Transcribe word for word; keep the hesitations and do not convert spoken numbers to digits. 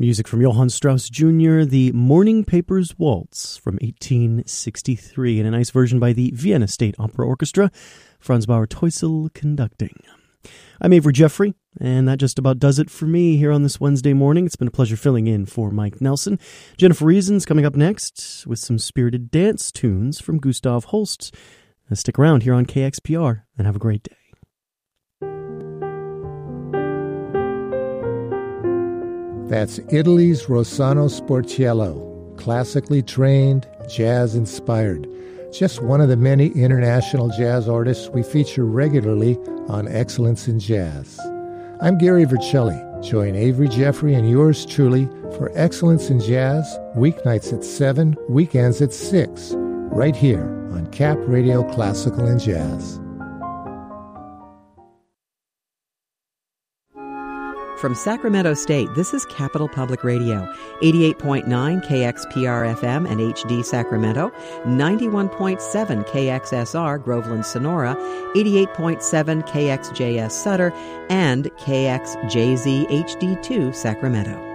Music from Johann Strauss Junior, the Morning Papers Waltz from eighteen sixty-three, and a nice version by the Vienna State Opera Orchestra, Franz Bauer-Teusel conducting. I'm Avery Jeffrey, and that just about does it for me here on this Wednesday morning. It's been a pleasure filling in for Mike Nelson. Jennifer Reason's coming up next with some spirited dance tunes from Gustav Holst. Now stick around here on K X P R, and have a great day. That's Italy's Rossano Sportiello, classically trained, jazz-inspired. Just one of the many international jazz artists we feature regularly on Excellence in Jazz. I'm Gary Vercelli. Join Avery Jeffrey and yours truly for Excellence in Jazz, weeknights at seven, weekends at six, right here on Cap Radio Classical and Jazz. From Sacramento State, this is Capital Public Radio, eighty-eight point nine K X P R F M and H D Sacramento, ninety-one point seven K X S R Groveland Sonora, eighty-eight point seven K X J S Sutter, and K X J Z H D two Sacramento.